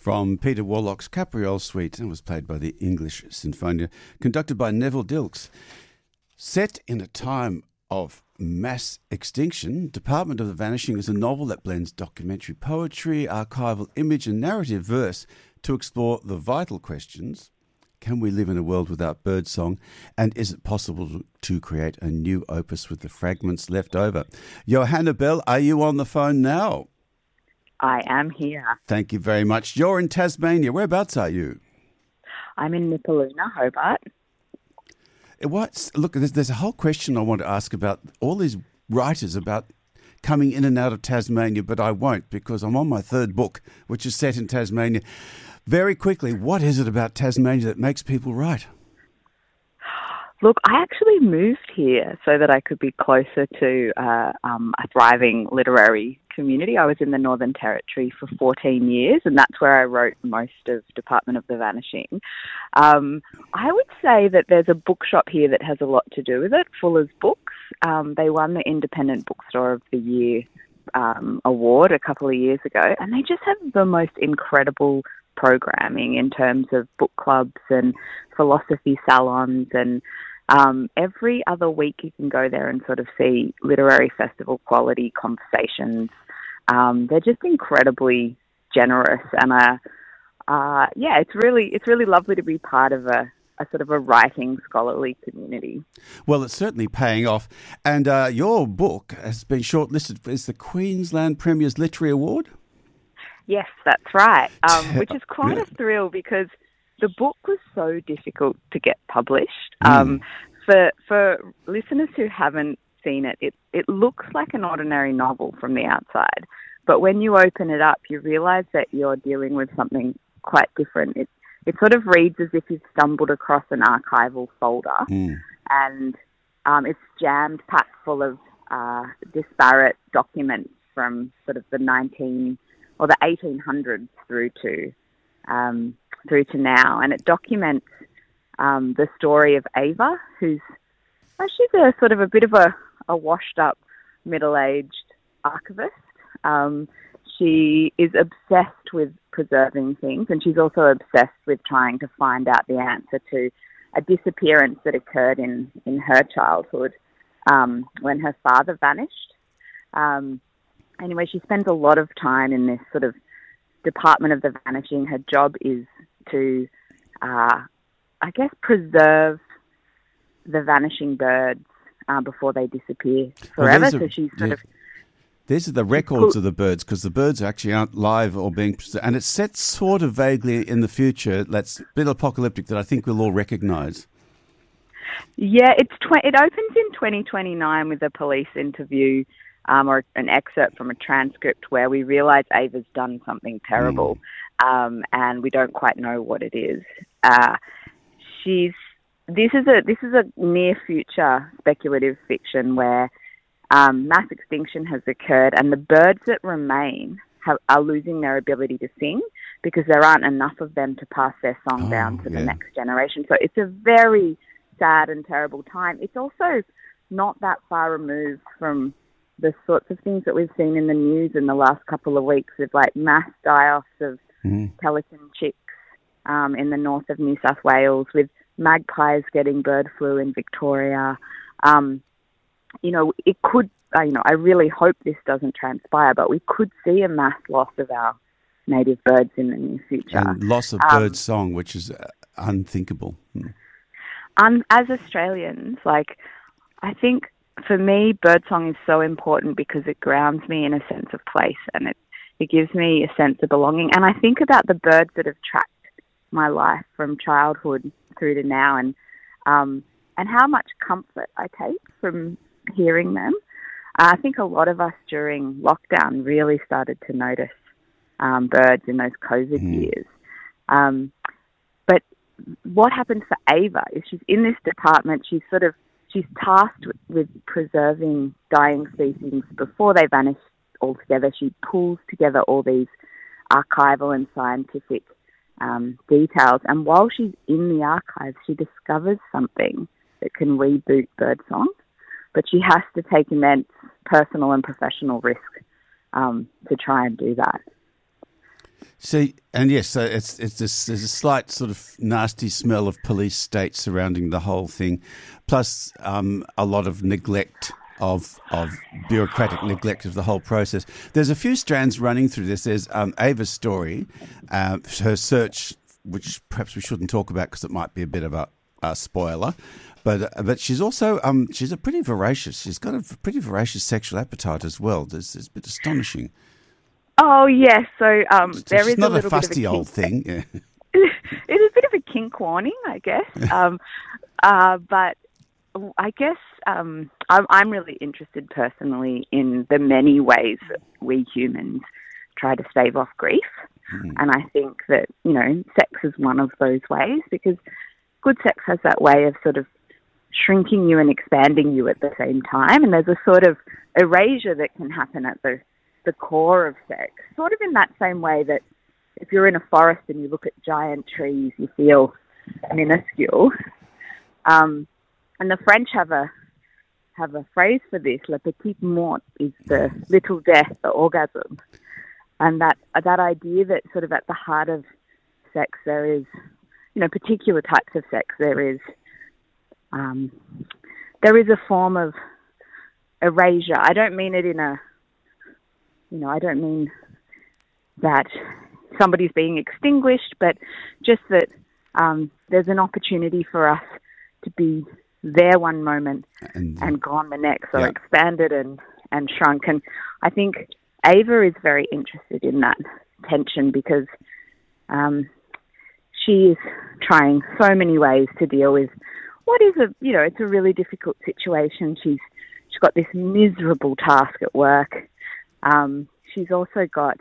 from Peter Warlock's Capriole Suite, and was played by the English Sinfonia, conducted by Neville Dilks. Set in a time of mass extinction, Department of the Vanishing is a novel that blends documentary poetry, archival image and narrative verse to explore the vital questions: can we live in a world without birdsong? And is it possible to create a new opus with the fragments left over? Johanna Bell, are you on the phone now? I am here. Thank you very much. You're in Tasmania. Whereabouts are you? I'm in Nipaluna, Hobart. Look, there's a whole question I want to ask about all these writers about coming in and out of Tasmania, but I won't because I'm on my third book, which is set in Tasmania. Very quickly, what is it about Tasmania that makes people write? Look, I actually moved here so that I could be closer to a thriving literary community. I was in the Northern Territory for 14 years, and that's where I wrote most of Department of the Vanishing. I would say that there's a bookshop here that has a lot to do with it, Fuller's Books. They won the Independent Bookstore of the Year award a couple of years ago, and they just have the most incredible programming in terms of book clubs and philosophy salons, and every other week you can go there and sort of see literary festival quality conversations. They're just incredibly generous, and it's really lovely to be part of a sort of a writing scholarly community. Well, it's certainly paying off, and your book has been shortlisted for the Queensland Premier's Literary Award. Yes, that's right, which is quite a thrill because the book was so difficult to get published. For listeners who haven't seen it, it looks like an ordinary novel from the outside. But when you open it up, you realise that you're dealing with something quite different. It sort of reads as if you've stumbled across an archival folder, and it's jammed packed full of disparate documents from sort of the 1800s through to now, and it documents the story of Ava, she's a sort of a bit of a washed-up, middle-aged archivist. She is obsessed with preserving things, and she's also obsessed with trying to find out the answer to a disappearance that occurred in her childhood when her father vanished. Anyway, she spends a lot of time in this sort of Department of the Vanishing. Her job is to, preserve the vanishing birds before they disappear forever. These are the records of the birds, because the birds actually aren't live or being preserved. And it's set sort of vaguely in the future. That's a bit apocalyptic that I think we'll all recognise. Yeah, it opens in 2029 with a police interview or an excerpt from a transcript where we realise Ava's done something terrible, and we don't quite know what it is. This is a near future speculative fiction where mass extinction has occurred, and the birds that remain are losing their ability to sing because there aren't enough of them to pass their song down to the next generation. So it's a very sad and terrible time. It's also not that far removed from the sorts of things that we've seen in the news in the last couple of weeks, of like mass die-offs of pelican chicks in the north of New South Wales, with magpies getting bird flu in Victoria. It could, I really hope this doesn't transpire, but we could see a mass loss of our native birds in the near future. And loss of bird song, which is unthinkable. As Australians, I think for me, birdsong is so important because it grounds me in a sense of place, and it gives me a sense of belonging. And I think about the birds that have tracked my life from childhood through to now, and how much comfort I take from hearing them. I think a lot of us during lockdown really started to notice birds in those COVID years. But what happens for Ava is she's in this department. She's tasked with preserving dying species before they vanish altogether. She pulls together all these archival and scientific details, and while she's in the archives, she discovers something that can reboot birdsong, but she has to take immense personal and professional risk to try and do that. See, and yes, so there's a slight sort of nasty smell of police state surrounding the whole thing, plus a lot of neglect of bureaucratic neglect of the whole process. There's a few strands running through this. There's Ava's story, her search, which perhaps we shouldn't talk about because it might be a bit of a spoiler. But she's also she's a pretty voracious. She's got a pretty voracious sexual appetite as well. It's a bit astonishing. Oh yes, so there is not a little fussy bit of a old thing. Yeah. It's a bit of a kink warning, I guess. But I guess I'm really interested personally in the many ways that we humans try to stave off grief, and I think that sex is one of those ways, because good sex has that way of sort of shrinking you and expanding you at the same time, and there's a sort of erasure that can happen at the core of sex, sort of in that same way that if you're in a forest and you look at giant trees, you feel minuscule. And the French have a phrase for this: "La petite mort" is the little death, the orgasm, and that idea that sort of at the heart of sex there is, particular types of sex, there is a form of erasure. I don't mean it in a I don't mean that somebody's being extinguished, but just that there's an opportunity for us to be there one moment and gone the next, or expanded and shrunk. And I think Ava is very interested in that tension, because she is trying so many ways to deal with what is it's a really difficult situation. She's got this miserable task at work. She's also got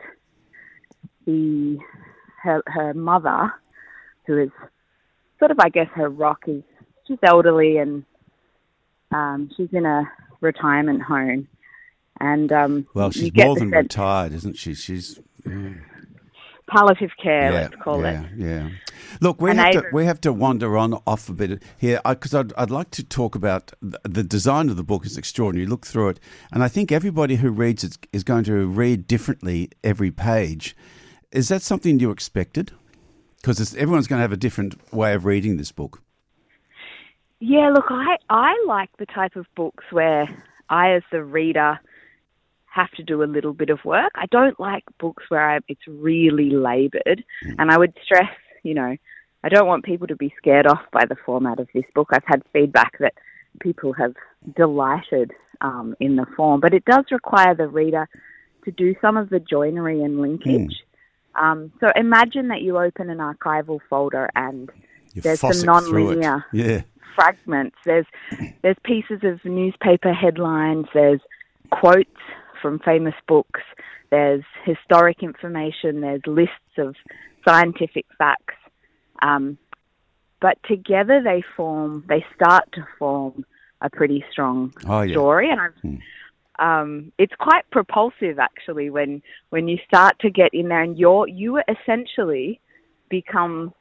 her mother, who is sort of, I guess, her rock. She's elderly, and she's in a retirement home. And she's more than retired, isn't she? She's palliative care, let's call it. Yeah. Look, we have to wander on off a bit here, because I'd like to talk about the design of the book. Is extraordinary. Look through it, and I think everybody who reads it is going to read differently every page. Is that something you expected? Because everyone's going to have a different way of reading this book. Yeah, look, I like the type of books where I, as the reader, have to do a little bit of work. I don't like books where it's really laboured, and I would stress, I don't want people to be scared off by the format of this book. I've had feedback that people have delighted in the form, but it does require the reader to do some of the joinery and linkage. So imagine that you open an archival folder and there's some non-linear fragments. There's pieces of newspaper headlines, there's quotes from famous books, there's historic information, there's lists of scientific facts. But together they start to form a pretty strong story. And it's quite propulsive, actually, when you start to get in there, and you essentially become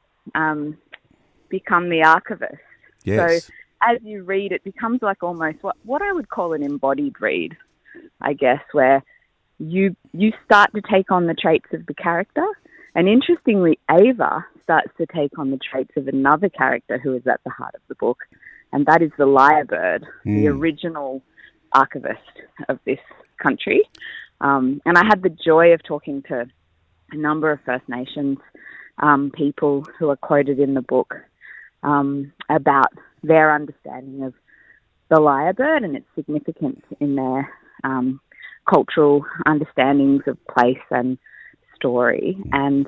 the archivist. Yes. So as you read, it becomes like almost what I would call an embodied read, I guess, where you start to take on the traits of the character. And interestingly, Ava starts to take on the traits of another character who is at the heart of the book, and that is the lyrebird, the original archivist of this country. And I had the joy of talking to a number of First Nations people who are quoted in the book about their understanding of the lyrebird and its significance in their cultural understandings of place and story. And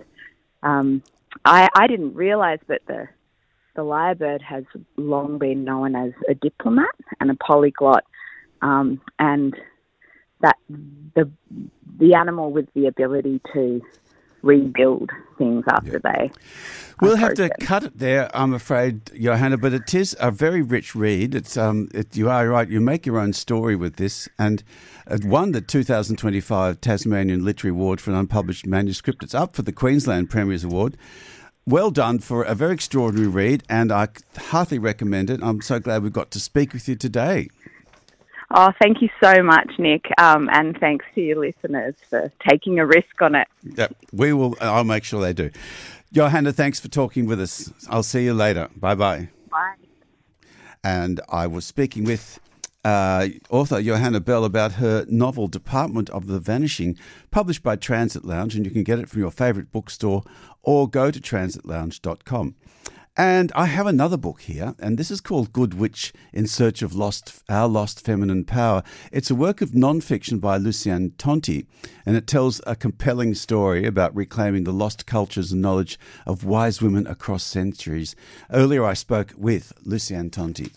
I didn't realise that the lyrebird has long been known as a diplomat and a polyglot, and that the animal with the ability to rebuild things after they We'll have to cut it there, I'm afraid, Johanna, but it is a very rich read. It's you are right, you make your own story with this, and it won the 2025 Tasmanian Literary Award for an unpublished manuscript. It's up for the Queensland Premier's Award. Well done for a very extraordinary read, and I heartily recommend it. I'm so glad we got to speak with you today. Oh, thank you so much, Nick, and thanks to your listeners for taking a risk on it. Yep, we will. I'll make sure they do. Johanna, thanks for talking with us. I'll see you later. Bye-bye. Bye. And I was speaking with author Johanna Bell about her novel Department of the Vanishing, published by Transit Lounge, and you can get it from your favourite bookstore or go to transitlounge.com. And I have another book here, and this is called Good Witch, In Search of Our Lost Feminine Power. It's a work of non-fiction by Lucienne Tonti, and it tells a compelling story about reclaiming the lost cultures and knowledge of wise women across centuries. Earlier I spoke with Lucienne Tonti.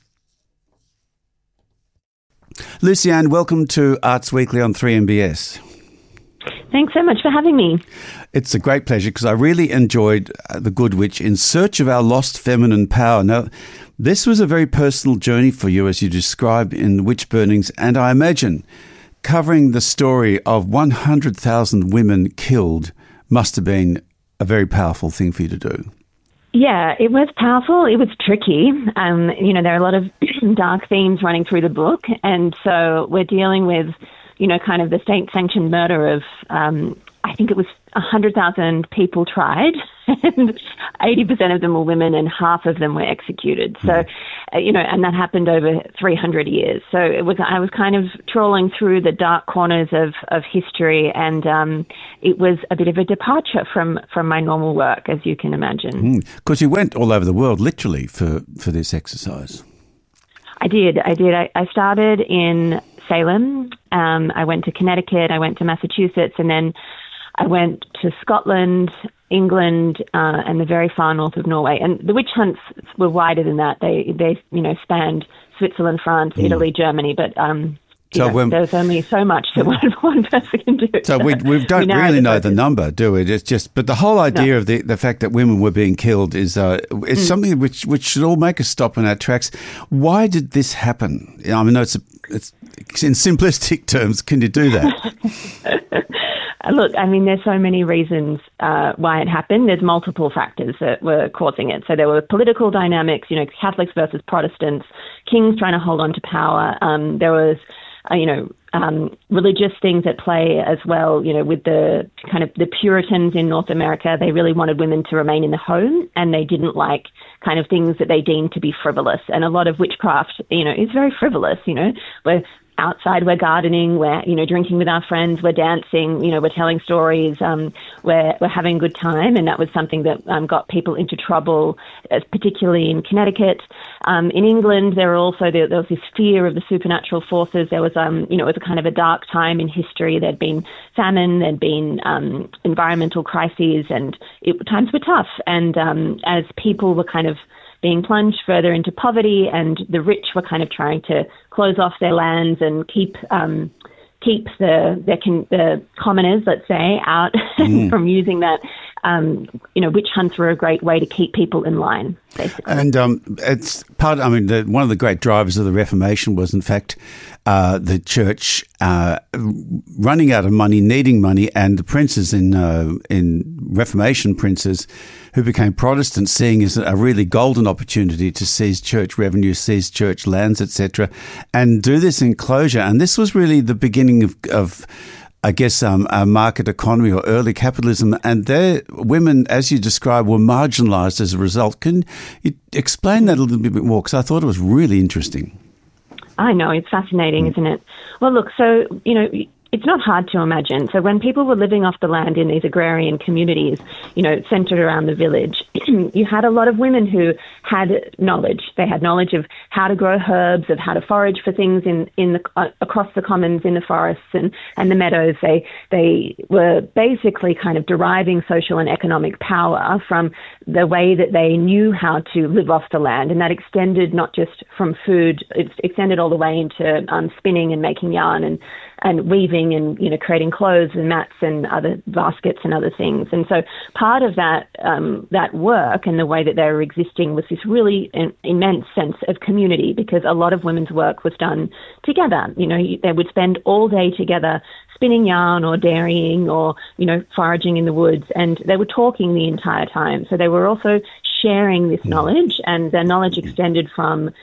Lucienne, welcome to Arts Weekly on 3MBS. Thanks so much for having me. It's a great pleasure because I really enjoyed The Good Witch, In Search of Our Lost Feminine Power. Now, this was a very personal journey for you, as you describe in Witch Burnings, and I imagine covering the story of 100,000 women killed must have been a very powerful thing for you to do. Yeah, it was powerful. It was tricky. There are a lot of dark themes running through the book, and so we're dealing with kind of the state-sanctioned murder of, I think it was 100,000 people tried, and 80% of them were women, and half of them were executed. So, and that happened over 300 years. So I was kind of trawling through the dark corners of history, and it was a bit of a departure from my normal work, as you can imagine. Because you went all over the world, literally, for this exercise. I did. I started in Salem. I went to Connecticut. I went to Massachusetts, and then I went to Scotland, England, and the very far north of Norway. And the witch hunts were wider than that. They spanned Switzerland, France, Italy, Germany. But there's only so much that one person can do. So we don't really know the number, do we? It's just, but the whole idea of the fact that women were being killed is something which should all make us stop in our tracks. Why did this happen? I mean, it's in simplistic terms. Can you do that? Look, I mean, there's so many reasons why it happened. There's multiple factors that were causing it. So there were political dynamics, Catholics versus Protestants, kings trying to hold on to power. There was religious things at play as well, with the kind of the Puritans in North America. They really wanted women to remain in the home, and they didn't like kind of things that they deemed to be frivolous. And a lot of witchcraft, is very frivolous, where outside we're gardening, we're, drinking with our friends, we're dancing, we're telling stories, we're having a good time. And that was something that got people into trouble, particularly in Connecticut. In England, there was this fear of the supernatural forces. There was, it was a kind of a dark time in history. There'd been famine, there'd been environmental crises, and times were tough. And as people were kind of being plunged further into poverty, and the rich were kind of trying to close off their lands and keep the commoners, let's say, out from using that. Witch hunts were a great way to keep people in line, basically. And it's part. I mean, one of the great drivers of the Reformation was, in fact, the church running out of money, needing money, and the princes in Reformation princes who became Protestants, seeing as a really golden opportunity to seize church revenue, seize church lands, etc., and do this enclosure. And this was really the beginning of I guess, a market economy or early capitalism, and their women, as you described, were marginalised as a result. Can you explain that a little bit more? Because I thought it was really interesting. I know, it's fascinating, isn't it? Well, look, so, it's not hard to imagine. So when people were living off the land in these agrarian communities, centered around the village, you had a lot of women who had knowledge. They had knowledge of how to grow herbs, of how to forage for things across the commons, in the forests and the meadows. They were basically kind of deriving social and economic power from the way that they knew how to live off the land. And that extended not just from food, it extended all the way into spinning and making yarn and weaving and, creating clothes and mats and other baskets and other things. And so part of that work and the way that they were existing was this really immense sense of community, because a lot of women's work was done together. They would spend all day together spinning yarn or dairying or, foraging in the woods, and they were talking the entire time. So they were also sharing this knowledge, and their knowledge extended from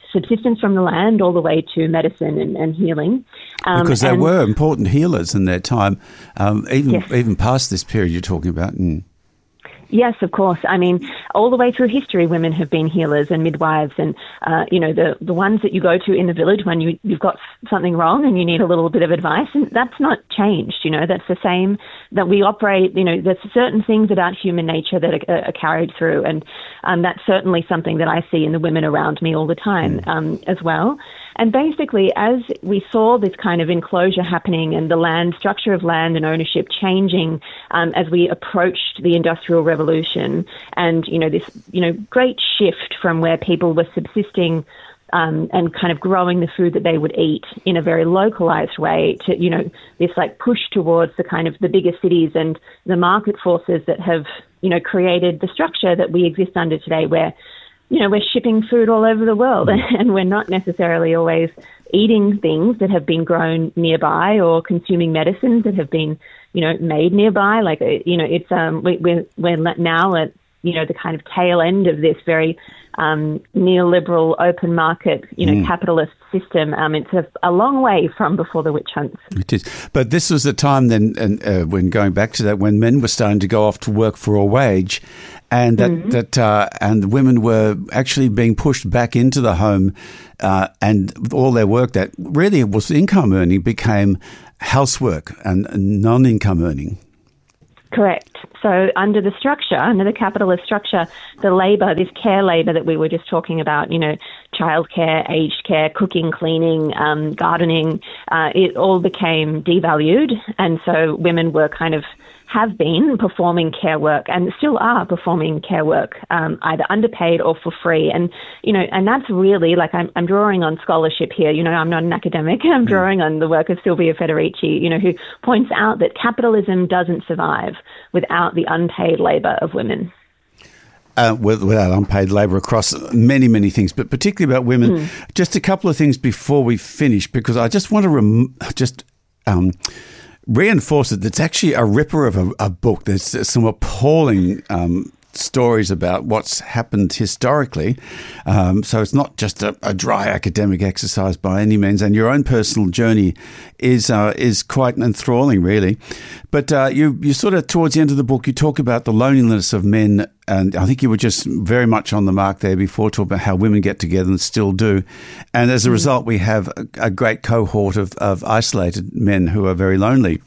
subsistence from the land all the way to medicine and healing. Because they were important healers in their time, even past this period you're talking about. Yes, of course. I mean, all the way through history, women have been healers and midwives, and the ones that you go to in the village when you've got something wrong and you need a little bit of advice, and that's not changed. That's the same that we operate. There's certain things about human nature that are carried through, and that's certainly something that I see in the women around me all the time as well. And basically, as we saw this kind of enclosure happening and the structure of land and ownership changing as we approached the Industrial Revolution, and this great shift from where people were subsisting and kind of growing the food that they would eat in a very localized way to this push towards the kind of the bigger cities and the market forces that have created the structure that we exist under today, where we're shipping food all over the world and we're not necessarily always eating things that have been grown nearby or consuming medicines that have been, made nearby. We're now at, the kind of tail end of this very neoliberal open market, capitalist system. It's a long way from before the witch hunts. It is. But this was the time then, and when going back to that, when men were starting to go off to work for a wage, and and women were actually being pushed back into the home, and all their work that really was income earning became housework and non-income earning. Correct. So under the capitalist structure, the labour, this care labour that we were just talking about, childcare, aged care, cooking, cleaning, gardening, it all became devalued. And so women were have been performing care work and still are performing care work, either underpaid or for free. And, and that's really I'm drawing on scholarship here. I'm not an academic. I'm drawing on the work of Silvia Federici, who points out that capitalism doesn't survive without the unpaid labour of women. Without unpaid labour across many, many things, but particularly about women. Just a couple of things before we finish, because I just want to reinforce that it's actually a ripper of a book. There's some appalling stories about what's happened historically. So it's not just a dry academic exercise by any means. And your own personal journey is quite enthralling, really. But you sort of, towards the end of the book, you talk about the loneliness of men. And I think you were just very much on the mark there before, talking about how women get together and still do. And as a result, we have a great cohort of isolated men who are very lonely.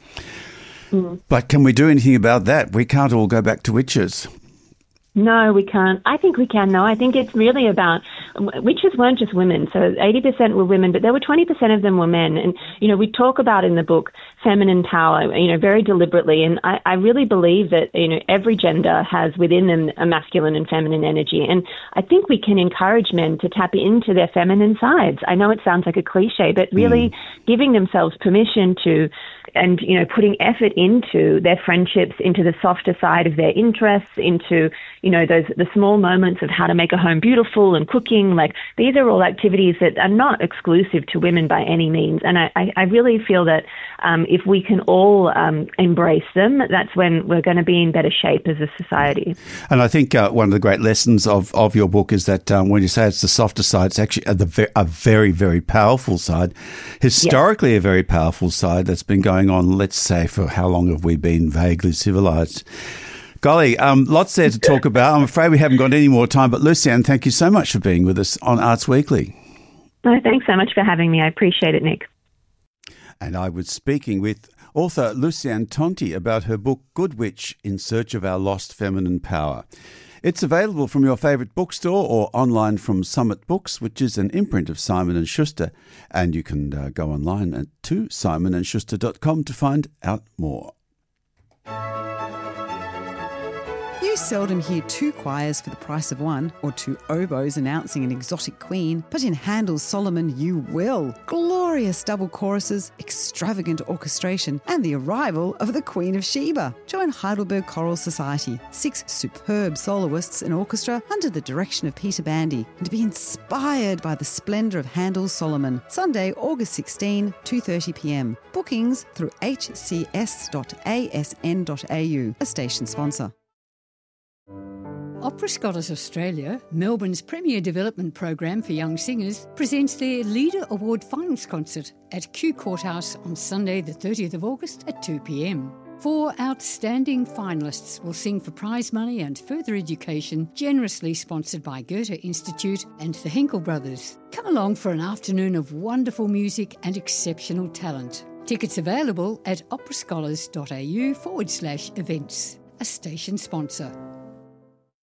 But can we do anything about that? We can't all go back to witches. No, we can't. I think we can, though. I think it's really about, witches weren't just women. So 80% were women, but there were 20% of them were men. And, we talk about in the book feminine power, very deliberately. And I really believe that, every gender has within them a masculine and feminine energy. And I think we can encourage men to tap into their feminine sides. I know it sounds like a cliche, but really giving themselves permission to, and, putting effort into their friendships, into the softer side of their interests, into, the small moments of how to make a home beautiful and cooking. These are all activities that are not exclusive to women by any means. And I really feel that if we can all embrace them, that's when we're going to be in better shape as a society. And I think one of the great lessons of your book is that when you say it's the softer side, it's actually a very, very powerful side. Historically, a very powerful side that's been going on, let's say, for how long have we been vaguely civilized? Golly, lots there to talk about. I'm afraid we haven't got any more time, but Lucienne, thank you so much for being with us on Arts Weekly. No, thanks so much for having me. I appreciate it, Nick. And I was speaking with author Lucienne Tonti about her book Good Witch, In Search of Our Lost Feminine Power. It's available from your favourite bookstore or online from Summit Books, which is an imprint of Simon & Schuster. And you can go online to simonandschuster.com to find out more. You seldom hear two choirs for the price of one, or two oboes announcing an exotic queen, but in Handel's Solomon you will. Glorious double choruses, extravagant orchestration, and the arrival of the Queen of Sheba. Join Heidelberg Choral Society, 6 superb soloists and orchestra under the direction of Peter Bandy, and be inspired by the splendour of Handel's Solomon. Sunday, August 16, 2:30pm. Bookings through hcs.asn.au, a station sponsor. Opera Scholars Australia, Melbourne's premier development program for young singers, presents their Leader Award Finals Concert at Kew Courthouse on Sunday the 30th of August at 2 p.m. 4 outstanding finalists will sing for prize money and further education, generously sponsored by Goethe Institute and the Hinkle Brothers. Come along for an afternoon of wonderful music and exceptional talent. Tickets available at operascholars.au/events. A station sponsor.